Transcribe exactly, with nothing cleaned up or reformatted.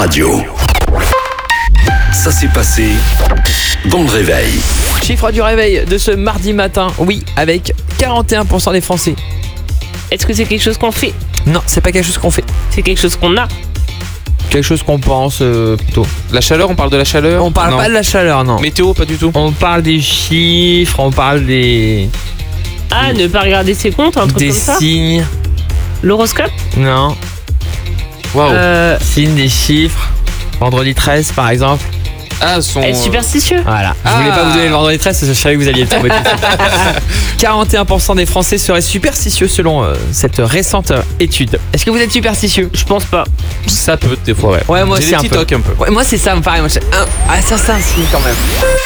Radio. Ça s'est passé dans le réveil. Chiffre du réveil de ce mardi matin, oui, avec quarante et un pour cent des Français. Est-ce que c'est quelque chose qu'on fait? Non, c'est pas quelque chose qu'on fait. C'est quelque chose qu'on a? Quelque chose qu'on pense euh, plutôt. La chaleur, on parle de la chaleur? On parle Non. pas de la chaleur, non. Météo, pas du tout. On parle des chiffres, on parle des, Ah, ne pas regarder ses comptes, un truc des comme ça? signes. L'horoscope? Non, Waouh. Euh, signes, des chiffres. Vendredi treize par exemple. Ah, son. être superstitieux? Voilà. Je Ah. voulais pas vous donner le vendredi treize parce que je savais que vous alliez le tomber dessus. quarante et un pour cent des Français seraient superstitieux selon euh, cette récente euh, étude. Est-ce que vous êtes superstitieux? Je pense pas. Ça peut, des fois, ouais. Ouais, moi J'ai aussi des un petits peu. tocs un peu. Ouais, moi c'est ça, pareil. Moi, je- un- Ah, ça, ça, si, quand même.